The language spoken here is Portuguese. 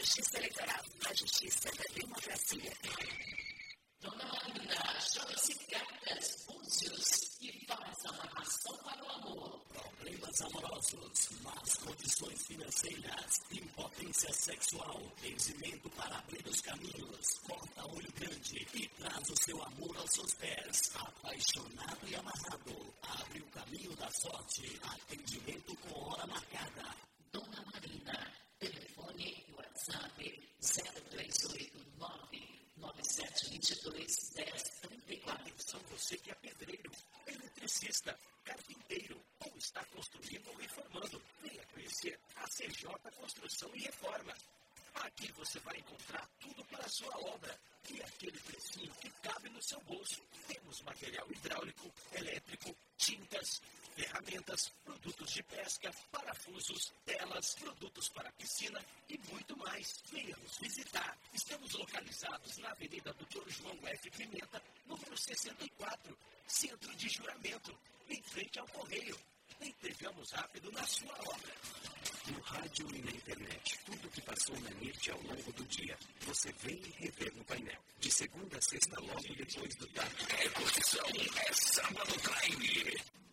Justiça Eleitoral, a justiça da democracia. Dona Marina, chama-se Cartas Búzios e faz amarração para o amor. Problemas amorosos, más condições financeiras, impotência sexual, benzimento para abrir os caminhos, corta olho grande e traz o seu amor aos seus pés. Apaixonado e amarrado, abre o caminho da sorte, atendimento com hora marcada. Dona Marina, telefone e WhatsApp 0389-9722-1034. São você que é pedreiro, eletricista, carpinteiro ou está construindo ou reformando. Venha conhecer a CJ Construção e Reforma. Aqui você vai encontrar tudo para a sua obra e aquele precinho que cabe no seu bolso. Temos material hidráulico, elétrico, tintas, ferramentas, produtos de pesca, parafusos, telas, produtos para piscina e muito mais. Venha nos visitar. Estamos localizados na Avenida Dr. João F. Pimenta, número 64, Centro de Juramento, em frente ao Correio. Entregamos rápido na sua obra. No rádio e na internet, tudo o que passou na NIRT ao longo do dia, você vem rever no painel. De segunda a sexta, logo depois do tarde. É curtição, é Sábado Prime.